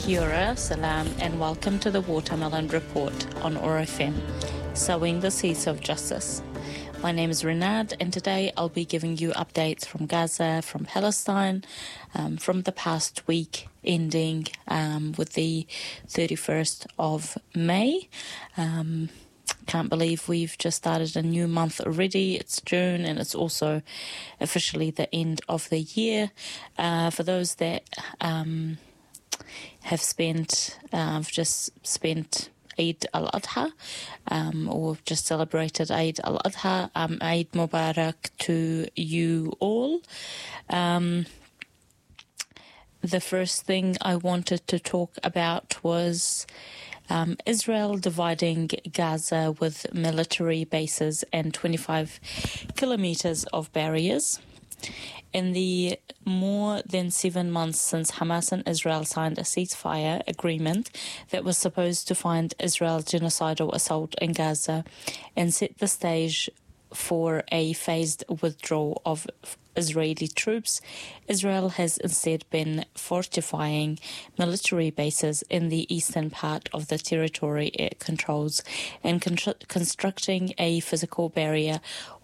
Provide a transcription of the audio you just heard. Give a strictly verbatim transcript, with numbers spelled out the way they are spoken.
Kia ora, salam, and welcome to the Watermelon Report on O A R F M, sowing the seeds of justice. My name is Renad, and today I'll be giving you updates from Gaza, from Palestine, um, from the past week ending um, with the thirty-first of May. Um, Can't believe we've just started a new month already. It's June, and it's also officially the end of the year. Uh, for those that um, have spent, uh, have just spent Eid al-Adha, um, or just celebrated Eid al-Adha, um, Eid Mubarak to you all. Um, the first thing I wanted to talk about was Um, Israel dividing Gaza with military bases and twenty-five kilometers of barriers. In the more than seven months since Hamas and Israel signed a ceasefire agreement that was supposed to find Israel's genocidal assault in Gaza and set the stage for a phased withdrawal of Israeli troops, Israel has instead been fortifying military bases in the eastern part of the territory it controls and con- constructing a physical barrier